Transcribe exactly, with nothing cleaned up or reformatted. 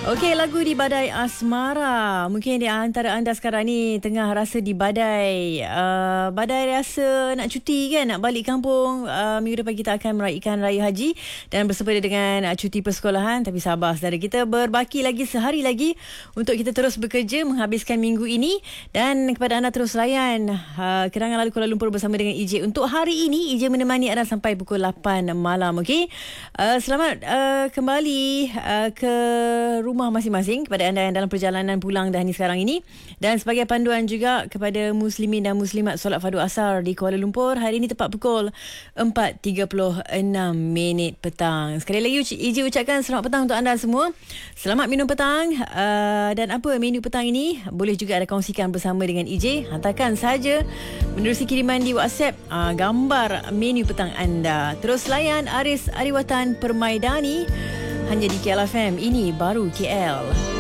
Okey, lagu di Badai Asmara. Mungkin di antara anda sekarang ni tengah rasa di badai. Uh, badai rasa nak cuti kan, nak balik kampung. Uh, minggu depan kita akan meraihkan Raya Haji dan bersempena dengan uh, cuti persekolahan. Tapi sabar saudara, kita berbaki lagi sehari lagi untuk kita terus bekerja menghabiskan minggu ini. Dan kepada anda terus layan uh, Kerangan Lalu Kuala Lumpur bersama dengan I J. Untuk hari ini, I J menemani anda sampai pukul lapan malam. Okey, uh, selamat uh, kembali uh, ke rumah masing-masing kepada anda yang dalam perjalanan pulang dah ni sekarang ini. Dan sebagai panduan juga kepada muslimin dan muslimat solat fardu asar di Kuala Lumpur, hari ini tepat pukul empat tiga puluh enam minit petang. Sekali lagi I J ucapkan selamat petang untuk anda semua. Selamat minum petang. Uh, dan apa menu petang ini boleh juga ada kongsikan bersama dengan I J. Hantarkan saja menerusi kiriman di WhatsApp uh, gambar menu petang anda. Terus layan Aris Ariwatan Permaidani hanya di K L F M. Ini baru K L.